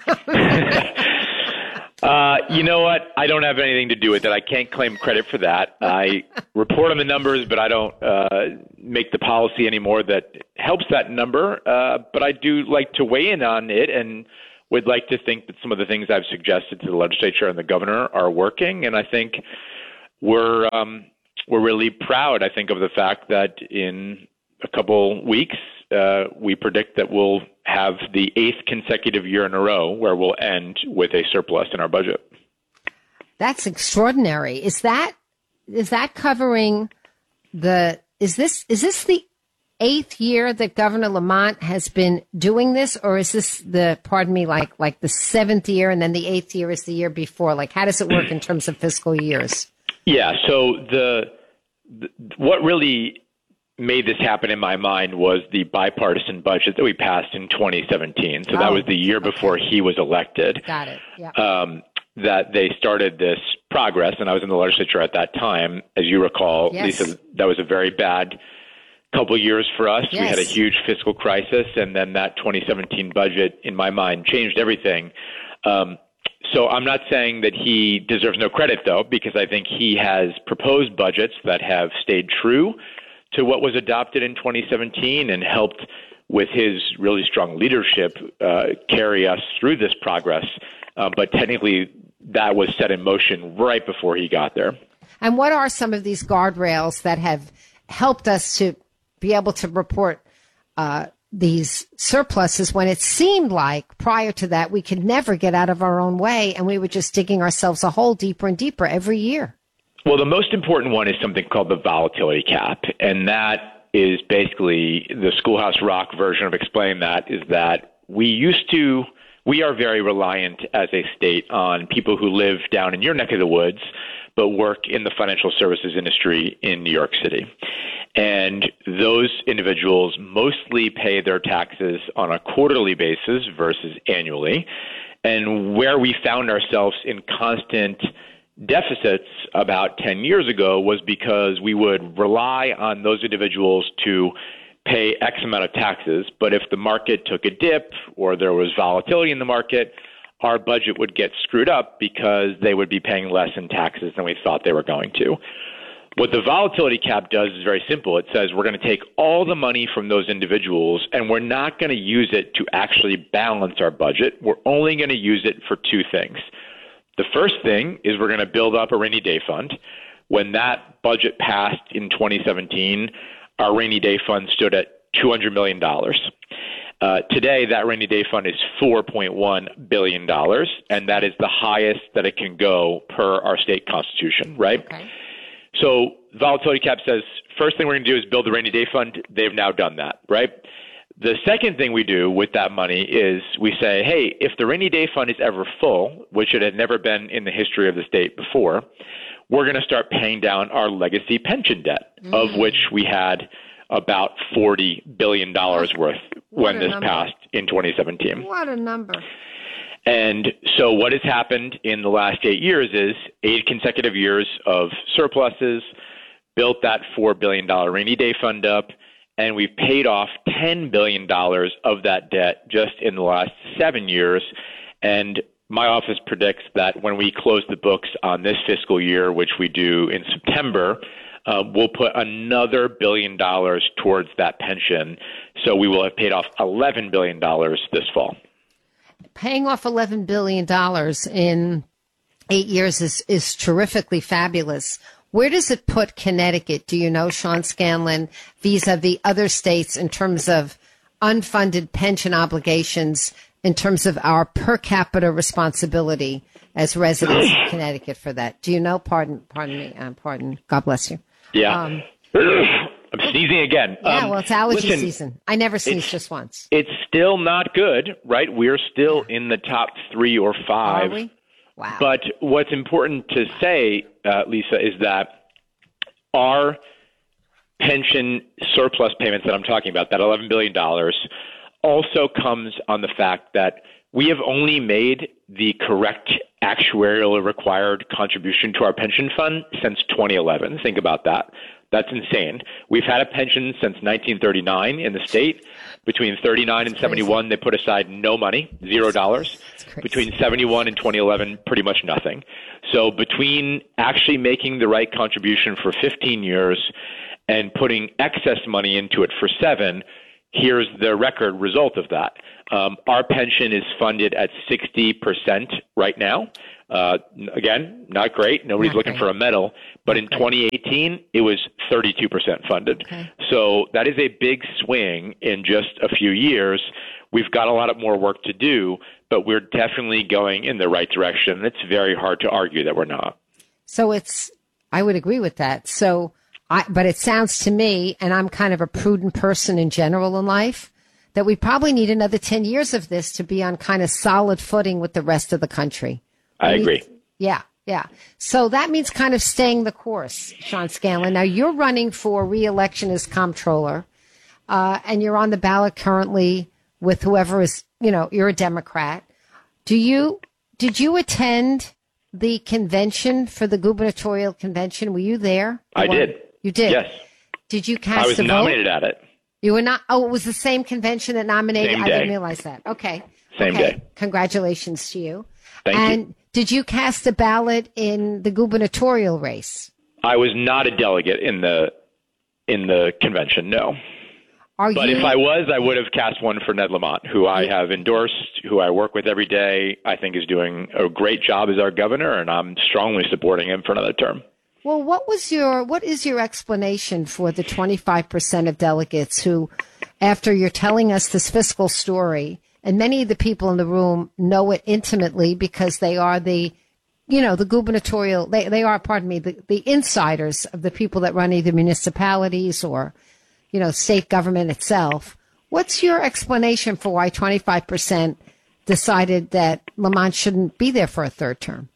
You know what? I don't have anything to do with it. I can't claim credit for that. I report on the numbers, but I don't make the policy anymore that helps that number. But I do like to weigh in on it and would like to think that some of the things I've suggested to the legislature and the governor are working. And I think we're really proud, I think, of the fact that in a couple weeks, we predict that we'll have the 8th consecutive year in a row where we'll end with a surplus in our budget. That's extraordinary. Is that covering is this the 8th year that Governor Lamont has been doing this, or is this like the 7th year and then the 8th year is the year before? Like, how does it work in terms of fiscal years? Yeah. So what really made this happen in my mind was the bipartisan budget that we passed in 2017. So that was the year before he was elected. Got it. Yeah. That they started this progress, and I was in the legislature at that time. As you recall, Yes. Lisa, that was a very bad couple years for us. Yes. We had a huge fiscal crisis, and then that 2017 budget, in my mind, changed everything. So I'm not saying that he deserves no credit, though, because I think he has proposed budgets that have stayed true to what was adopted in 2017 and helped with his really strong leadership carry us through this progress. But technically, that was set in motion right before he got there. And what are some of these guardrails that have helped us to be able to report these surpluses when it seemed like prior to that we could never get out of our own way and we were just digging ourselves a hole deeper and deeper every year? Well, the most important one is something called the volatility cap, and that is basically the Schoolhouse Rock version of explaining that is that we are very reliant as a state on people who live down in your neck of the woods but work in the financial services industry in New York City. And those individuals mostly pay their taxes on a quarterly basis versus annually. And where we found ourselves in constant deficits about 10 years ago was because we would rely on those individuals to pay X amount of taxes. But if the market took a dip or there was volatility in the market, our budget would get screwed up because they would be paying less in taxes than we thought they were going to. What the volatility cap does is very simple. It says we're going to take all the money from those individuals and we're not going to use it to actually balance our budget. We're only going to use it for two things. The first thing is we're going to build up a rainy day fund. When that budget passed in 2017, our rainy day fund stood at $200 million. Today, that rainy day fund is $4.1 billion, and that is the highest that it can go per our state constitution, right? Okay. So volatility cap says, first thing we're going to do is build the rainy day fund. They've now done that, right? The second thing we do with that money is we say, hey, if the rainy day fund is ever full, which it had never been in the history of the state before, we're going to start paying down our legacy pension debt, of which we had about $40 billion worth when this passed in 2017. What a number. And so what has happened in the last 8 years is 8 consecutive years of surpluses, built that $4 billion rainy day fund up, and we've paid off $10 billion of that debt just in the last 7 years. And my office predicts that when we close the books on this fiscal year, which we do in September, we'll put another $1 billion towards that pension. So we will have paid off $11 billion this fall. Paying off $11 billion in 8 years is terrifically fabulous. Where does it put Connecticut, do you know, Sean Scanlon, vis-a-vis other states in terms of unfunded pension obligations, in terms of our per capita responsibility as residents of Connecticut for that? Do you know? Pardon me. God bless you. Yeah. I'm sneezing again. Yeah, well, it's allergy listen, season. I never sneeze just once. It's still not good, right? We're still in the top 3 or 5. Are we? Wow. But what's important to say, Lisa, is that our pension surplus payments that I'm talking about, that $11 billion, also comes on the fact that we have only made the correct actuarially required contribution to our pension fund since 2011. Think about that. That's insane. We've had a pension since 1939 in the state. Between 39 and 71, they put aside no money, $0. Between 71 and 2011, pretty much nothing. So between actually making the right contribution for 15 years and putting excess money into it for 7, here's the record result of that. Our pension is funded at 60% right now. Again, not great. Nobody's looking for a medal. But in 2018, it was 32% funded. So that is a big swing in just a few years. We've got a lot more work to do, but we're definitely going in the right direction. It's very hard to argue that we're not. So I would agree with that. But it sounds to me, and I'm kind of a prudent person in general in life, that we probably need another 10 years of this to be on kind of solid footing with the rest of the country. I agree. Yeah. So that means kind of staying the course, Sean Scanlon. Now, you're running for re-election as comptroller, and you're on the ballot currently with whoever is, you're a Democrat. Did you attend the convention for the gubernatorial convention? Were you there? I did. You did? Yes. Did you cast a vote? I was nominated at it. You were not? Oh, it was the same convention that nominated? Same I day. didn't realize that. Okay. Same day. Congratulations to you. Thank you. Did you cast a ballot in the gubernatorial race? I was not a delegate in the convention, no. But if I was, I would have cast one for Ned Lamont, who I have endorsed, who I work with every day. I think is doing a great job as our governor, and I'm strongly supporting him for another term. Well, what is your explanation for the 25% of delegates who, after you're telling us this fiscal story, and many of the people in the room know it intimately because they are the gubernatorial, they are, the insiders of the people that run either municipalities or, state government itself. What's your explanation for why 25% decided that Lamont shouldn't be there for a third term?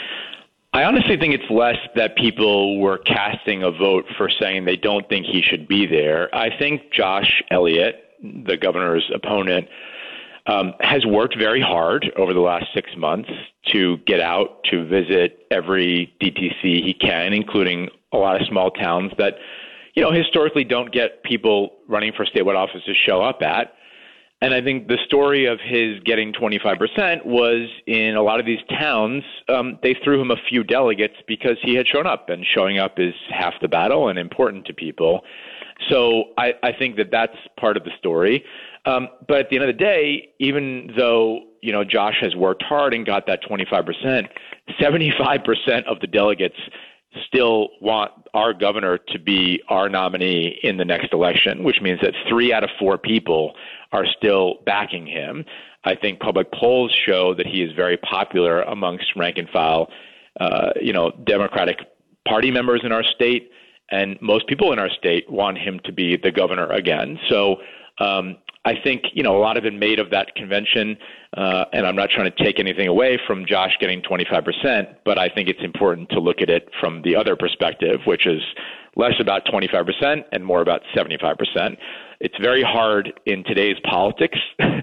I honestly think it's less that people were casting a vote for saying they don't think he should be there. I think Josh Elliott, the governor's opponent, has worked very hard over the last 6 months to get out to visit every DTC he can, including a lot of small towns that, historically don't get people running for statewide office to show up at. And I think the story of his getting 25% was in a lot of these towns, they threw him a few delegates because he had shown up, and showing up is half the battle and important to people. So I think that that's part of the story. But at the end of the day, even though, Josh has worked hard and got that 25%, 75% of the delegates still want our governor to be our nominee in the next election, which means that 3 out of 4 people are still backing him. I think public polls show that he is very popular amongst rank and file, Democratic Party members in our state, and most people in our state want him to be the governor again. So I think, a lot of it made of that convention, and I'm not trying to take anything away from Josh getting 25%, but I think it's important to look at it from the other perspective, which is less about 25% and more about 75%. It's very hard in today's politics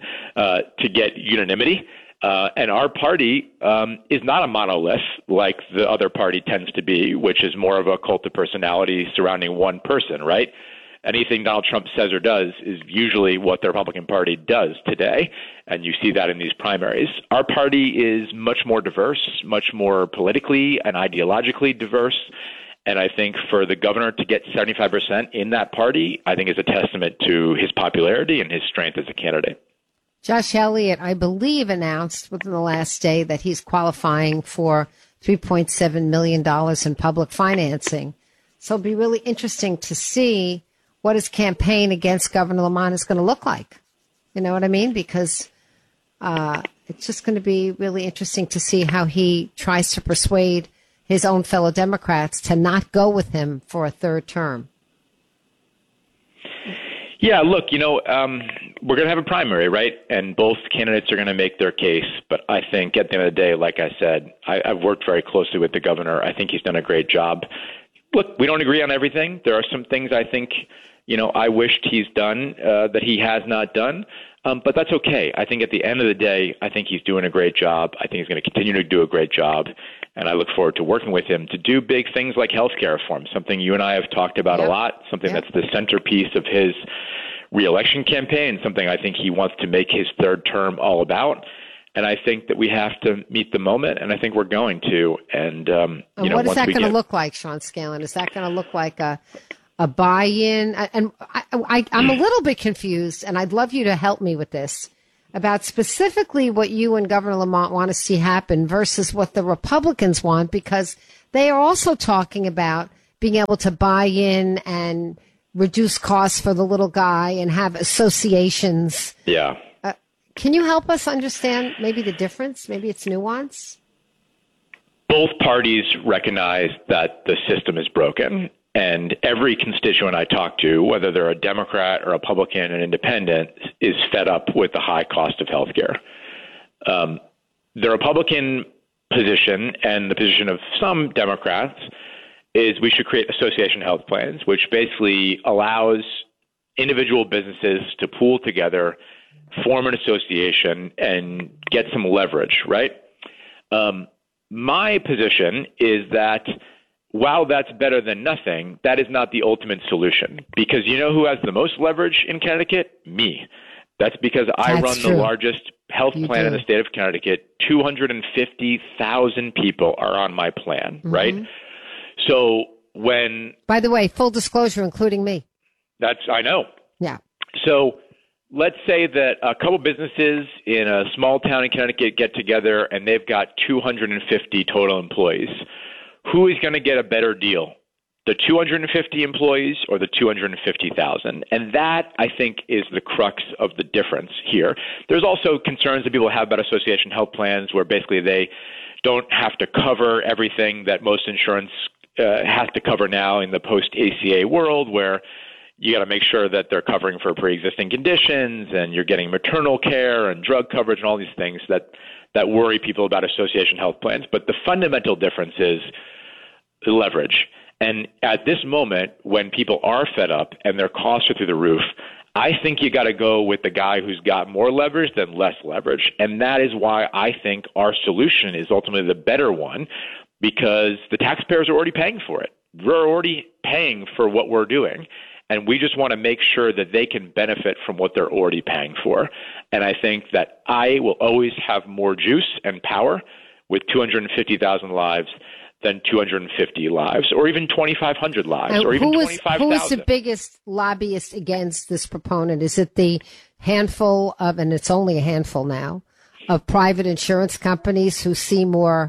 to get unanimity. And our party is not a monolith like the other party tends to be, which is more of a cult of personality surrounding one person, right? Anything Donald Trump says or does is usually what the Republican Party does today, and you see that in these primaries. Our party is much more diverse, much more politically and ideologically diverse, and I think for the governor to get 75% in that party, I think is a testament to his popularity and his strength as a candidate. Josh Elliott, I believe, announced within the last day that he's qualifying for $3.7 million in public financing. So it'll be really interesting to see what his campaign against Governor Lamont is going to look like. You know what I mean? Because it's just going to be really interesting to see how he tries to persuade his own fellow Democrats to not go with him for a third term. Yeah, look, we're going to have a primary, right? And both candidates are going to make their case. But I think at the end of the day, like I said, I've worked very closely with the governor. I think he's done a great job look, we don't agree on everything. There are some things I think, I wished he's done that he has not done. But that's okay. I think at the end of the day, I think he's doing a great job. I think he's going to continue to do a great job. And I look forward to working with him to do big things like healthcare reform, something you and I have talked about a lot, something that's the centerpiece of his reelection campaign, something I think he wants to make his third term all about. And I think that we have to meet the moment, and I think we're going to. And, what is that going to look like, Sean Scanlon? Is that going to look like a buy-in? And I'm a little bit confused, and I'd love you to help me with this, about specifically what you and Governor Lamont want to see happen versus what the Republicans want, because they are also talking about being able to buy in and reduce costs for the little guy and have associations. Yeah. Can you help us understand maybe the difference? Maybe it's nuance? Both parties recognize that the system is broken. And every constituent I talk to, whether they're a Democrat or a Republican and independent, is fed up with the high cost of health care. The Republican position and the position of some Democrats is we should create association health plans, which basically allows individual businesses to pool together, form an association, and get some leverage, right? My position is that while that's better than nothing, that is not the ultimate solution. Because you know who has the most leverage in Connecticut? Me. That's because I run the largest health plan in the state of Connecticut. 250,000 people are on my plan, right? So when... By the way, full disclosure, including me. I know. Yeah. So let's say that a couple businesses in a small town in Connecticut get together and they've got 250 total employees. Who is going to get a better deal? The 250 employees or the 250,000? And that, I think, is the crux of the difference here. There's also concerns that people have about association health plans where basically they don't have to cover everything that most insurance has to cover now in the post-ACA world, where you got to make sure that they're covering for pre-existing conditions and you're getting maternal care and drug coverage and all these things that worry people about association health plans. But the fundamental difference is leverage. And at this moment, when people are fed up and their costs are through the roof, I think you got to go with the guy who's got more leverage than less leverage. And that is why I think our solution is ultimately the better one, because the taxpayers are already paying for it. We're already paying for what we're doing. And we just want to make sure that they can benefit from what they're already paying for. And I think that I will always have more juice and power with 250,000 lives than 250 lives, or even 2,500 lives, or even 25,000. Who is the biggest lobbyist against this proponent? Is it the handful of, and it's only a handful now, of private insurance companies who see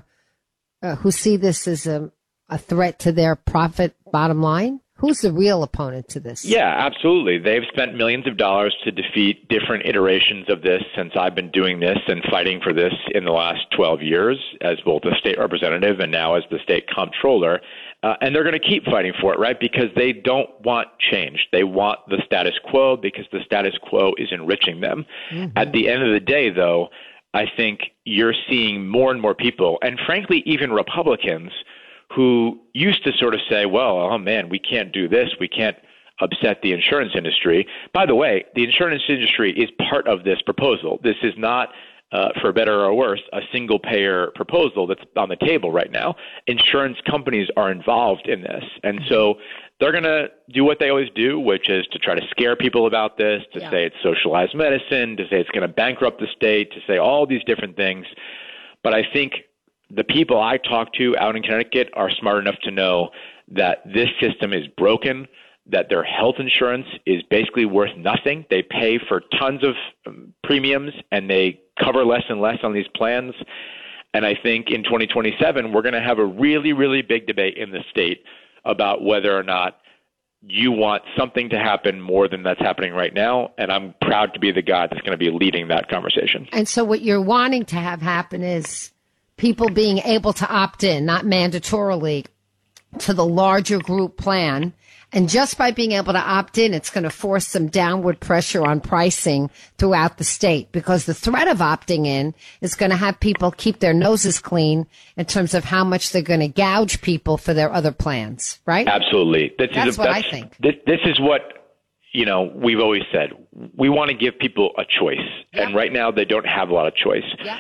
this as a threat to their profit bottom line? Who's the real opponent to this? Yeah, absolutely. They've spent millions of dollars to defeat different iterations of this since I've been doing this and fighting for this in the last 12 years as both a state representative and now as the state comptroller. And they're going to keep fighting for it, right? Because they don't want change. They want the status quo because the status quo is enriching them. At the end of the day, though, I think you're seeing more and more people, and frankly, even Republicans, who used to sort of say, well, oh man, we can't do this. We can't upset the insurance industry. By the way, the insurance industry is part of this proposal. This is not, for better or worse, a single payer proposal that's on the table right now. Insurance companies are involved in this. And so they're going to do what they always do, which is to try to scare people about this, to say it's socialized medicine, to say it's going to bankrupt the state, to say all these different things. But I think the people I talk to out in Connecticut are smart enough to know that this system is broken, that their health insurance is basically worth nothing. They pay for tons of premiums and they cover less and less on these plans. And I think in 2027, we're going to have a really, really big debate in the state about whether or not you want something to happen more than that's happening right now. And I'm proud to be the guy that's going to be leading that conversation. And so what you're wanting to have happen is people being able to opt in, not mandatorily, to the larger group plan. And just by being able to opt in, it's going to force some downward pressure on pricing throughout the state, because the threat of opting in is going to have people keep their noses clean in terms of how much they're going to gouge people for their other plans, right? Absolutely. That's what I think. This is what, we've always said. We want to give people a choice. And right now they don't have a lot of choice. Yeah.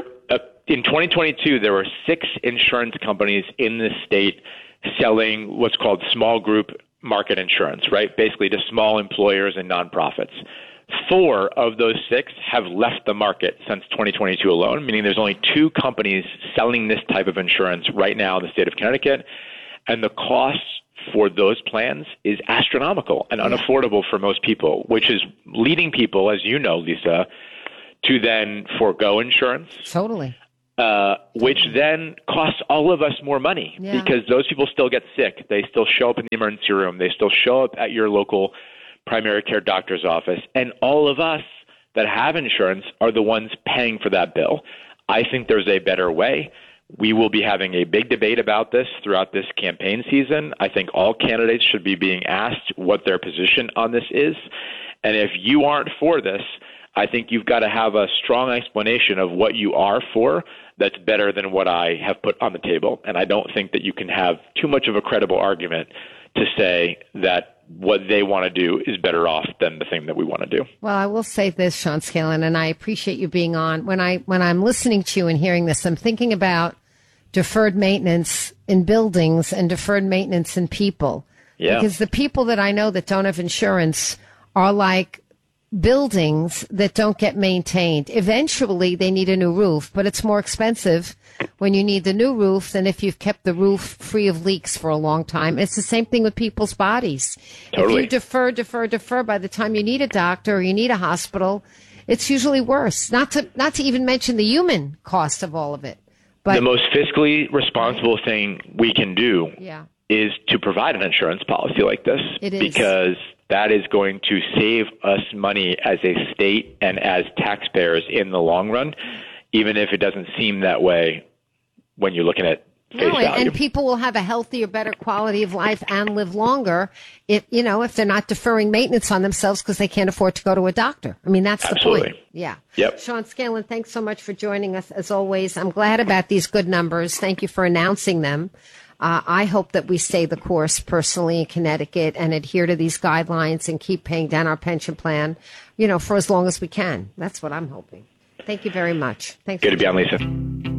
In 2022, there were 6 insurance companies in the state selling what's called small group market insurance, right? Basically to small employers and nonprofits. 4 of those 6 have left the market since 2022 alone, meaning there's only 2 companies selling this type of insurance right now in the state of Connecticut. And the cost for those plans is astronomical and unaffordable for most people, which is leading people, as you know, Lisa, to then forego insurance. Totally. Which then costs all of us more money because those people still get sick. They still show up in the emergency room. They still show up at your local primary care doctor's office. And all of us that have insurance are the ones paying for that bill. I think there's a better way. We will be having a big debate about this throughout this campaign season. I think all candidates should be being asked what their position on this is. And if you aren't for this, I think you've got to have a strong explanation of what you are for that's better than what I have put on the table. And I don't think that you can have too much of a credible argument to say that what they want to do is better off than the thing that we want to do. Well, I will say this, Sean Scanlon, and I appreciate you being on. When I'm listening to you and hearing this, I'm thinking about deferred maintenance in buildings and deferred maintenance in people. Yeah. Because the people that I know that don't have insurance are like buildings that don't get maintained. Eventually, they need a new roof, but it's more expensive when you need the new roof than if you've kept the roof free of leaks for a long time. It's the same thing with people's bodies. Totally. If you defer, by the time you need a doctor or you need a hospital, it's usually worse. Not to even mention the human cost of all of it. But the most fiscally responsible thing we can do is to provide an insurance policy like this. It is. Because that is going to save us money as a state and as taxpayers in the long run, even if it doesn't seem that way when you're looking at face value. And people will have a healthier, better quality of life and live longer if they're not deferring maintenance on themselves because they can't afford to go to a doctor. I mean, that's Absolutely. the point. Yeah. Yep. Sean Scanlon, thanks so much for joining us as always. I'm glad about these good numbers. Thank you for announcing them. I hope that we stay the course personally in Connecticut and adhere to these guidelines and keep paying down our pension plan, for as long as we can. That's what I'm hoping. Thank you very much. Thanks. Good to be on, Lisa.